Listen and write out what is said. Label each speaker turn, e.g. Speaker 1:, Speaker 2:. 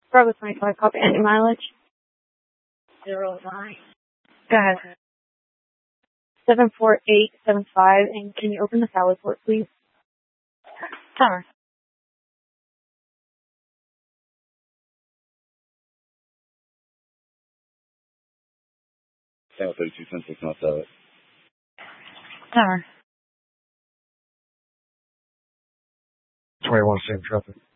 Speaker 1: Bravo 25, copy, any mileage? 09. Go ahead. 74875, and can you open the Sally port, please? Tower.
Speaker 2: Channel 32, 10-6, North Salad.
Speaker 1: Tower.
Speaker 3: 21, same traffic.